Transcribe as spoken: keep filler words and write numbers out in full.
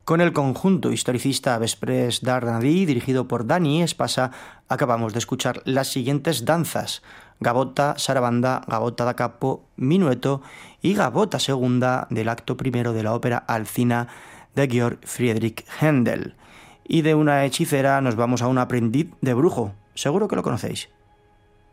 Con el conjunto historicista Vespres d'Arnadí, dirigido por Dani Espasa, acabamos de escuchar las siguientes danzas: Gavota, Sarabanda, Gavota da capo, Minueto y Gavota segunda del acto primero de la ópera Alcina de Georg Friedrich Händel. Y de una hechicera nos vamos a un aprendiz de brujo. Seguro que lo conocéis.